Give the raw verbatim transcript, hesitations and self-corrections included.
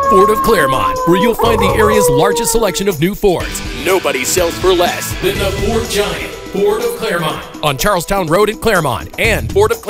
Ford of Claremont, where you'll find the area's largest selection of new Fords. Nobody sells for less than the Ford Giant. Ford of Claremont on Charlestown Road in Claremont and Ford of